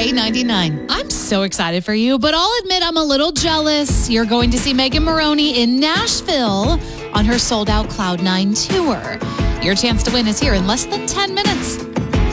K99. I'm so excited for you, but I'll admit I'm a little jealous. You're going to see Megan Moroney in Nashville on her sold-out Cloud9 tour. Your chance to win is here in less than 10 minutes.